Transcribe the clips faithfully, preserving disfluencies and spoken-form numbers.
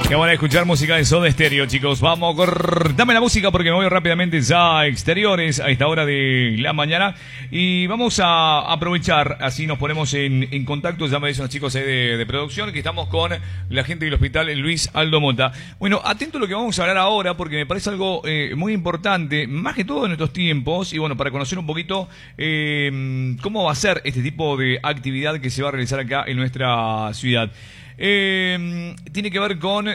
Que van a escuchar música de Soda Stereo, chicos. Vamos, dame la música porque me voy rápidamente ya a exteriores a esta hora de la mañana. Y vamos a aprovechar, así nos ponemos en, en contacto. Ya me dicen los chicos de, de producción que estamos con la gente del hospital Luis Aldo Mota. Bueno, atento a lo que vamos a hablar ahora porque me parece algo eh, muy importante, más que todo en estos tiempos. Y bueno, para conocer un poquito eh, cómo va a ser este tipo de actividad que se va a realizar acá en nuestra ciudad. Eh, tiene que ver con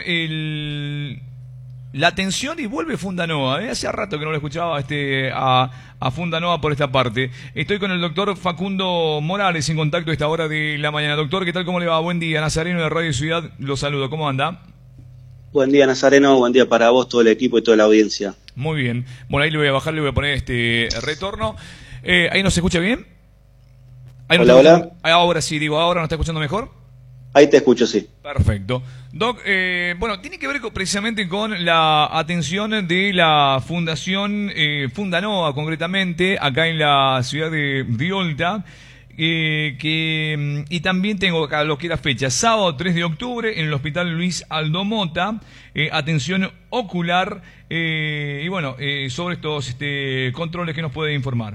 el, la atención y vuelve Fundanoa. ¿eh? Hace rato que no lo escuchaba este, a, a Fundanoa por esta parte. Estoy con el doctor Facundo Morales en contacto a esta hora de la mañana. Doctor, ¿qué tal? ¿Cómo le va? Buen día. Nazareno de Radio Ciudad, lo saludo. ¿Cómo anda? Buen día, Nazareno. Buen día para vos, todo el equipo y toda la audiencia. Muy bien. Bueno, ahí le voy a bajar, le voy a poner este retorno. Eh, ¿Ahí nos escucha bien? ¿Ahí hola, hola. Ahora sí, digo, ¿ahora nos está escuchando mejor? Ahí te escucho, sí. Perfecto. Doc, eh, bueno, tiene que ver con, precisamente con la atención de la Fundación eh, Fundanoa, concretamente, acá en la ciudad de Riolta, eh, que, y también tengo acá lo que era fecha, sábado tres de octubre, en el Hospital Luis Aldo Mota, eh, atención ocular, eh, y bueno, eh, sobre estos este, controles que nos puede informar.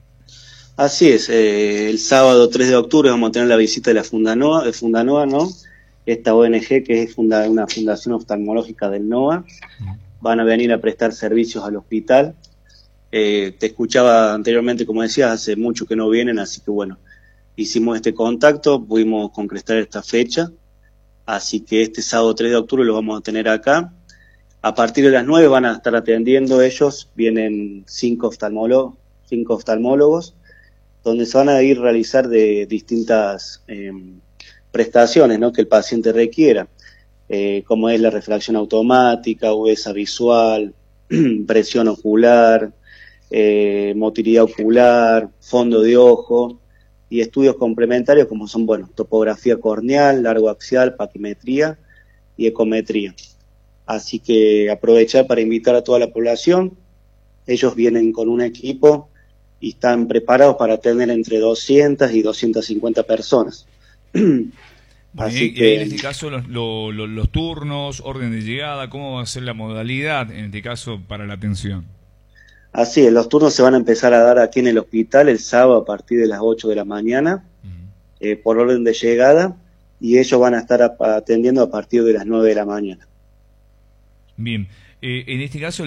Así es, eh, el sábado tres de octubre vamos a tener la visita de la Fundanoa, de Fundanoa, ¿no? Esta O N G que es funda, una fundación oftalmológica del NOA. Van a venir a prestar servicios al hospital. Eh, te escuchaba anteriormente, como decías, hace mucho que no vienen, así que bueno, hicimos este contacto, pudimos concretar esta fecha, así que este sábado tres de octubre lo vamos a tener acá. A partir de las nueve van a estar atendiendo ellos, vienen cinco oftalmólogos, cinco oftalmólogos, donde se van a ir a realizar de distintas eh, prestaciones, ¿no?, que el paciente requiera, eh, como es la refracción automática, agudeza visual, presión ocular, eh, motilidad ocular, fondo de ojo, y estudios complementarios como son, bueno, topografía corneal, largo axial, paquimetría y ecometría. Así que aprovechar para invitar a toda la población. Ellos vienen con un equipo y están preparados para atender entre doscientas y doscientas cincuenta personas. Así y, que... y en este caso los, los, los turnos, orden de llegada, ¿cómo va a ser la modalidad en este caso para la atención? Así es, los turnos se van a empezar a dar aquí en el hospital el sábado a partir de las ocho de la mañana, uh-huh. eh, por orden de llegada, y ellos van a estar a, atendiendo a partir de las nueve de la mañana. Bien, eh, en este caso